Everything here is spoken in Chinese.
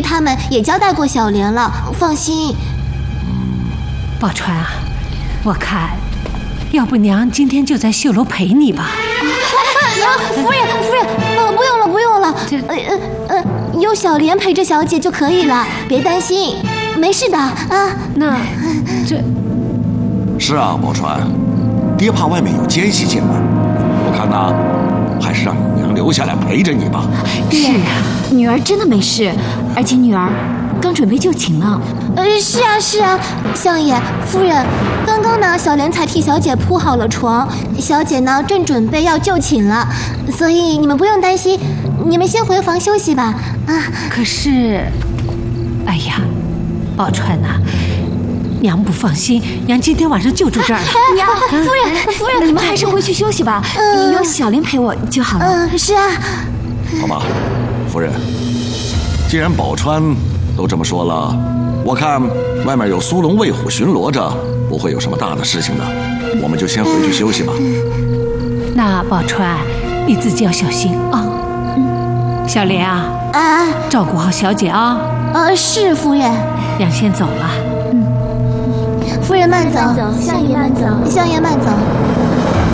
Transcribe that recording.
他们也交代过小莲了，放心。 宝钏啊，我看，要不娘今天就在绣楼陪你吧。 夫人，不用了，有小莲陪着小姐就可以了，别担心，没事的啊。 那这是啊，宝钏，爹怕外面有奸细进来，我看呐，还是让你娘留下来陪着你吧。 是啊，女儿真的没事，而且女儿刚准备就寝了。 是啊，相爷夫人，刚刚呢，小莲才替小姐铺好了床，小姐呢正准备要就寝了，所以你们不用担心，你们先回房休息吧。啊， 可是，哎呀，宝钏呐，娘不放心，娘今天晚上就住这儿。 娘，夫人，你们还是回去休息吧，有小莲陪我就好了。 是啊。 好吧，夫人，既然宝钏都这么说了，我看外面有苏龙、魏虎巡逻着，不会有什么大的事情的，我们就先回去休息吧。 那宝钏，你自己要小心啊。小莲啊，照顾好小姐啊。 是夫人。 娘先走了。 夫人慢走，相爷慢走，相爷慢走。